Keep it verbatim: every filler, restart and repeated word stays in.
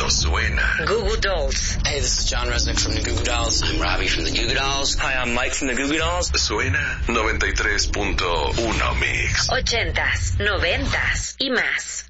Esto suena. Goo Goo Dolls. Hey, this is John Resnick from the Goo Goo Dolls. I'm Robbie from the Goo Goo Dolls. Hi, I'm Mike from the Goo Goo Dolls. Suena noventa y tres punto uno Mix. Ochentas, noventas y más.